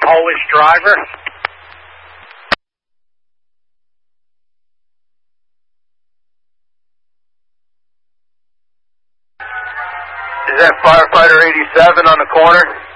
Polish driver. Is that firefighter 87 on the corner?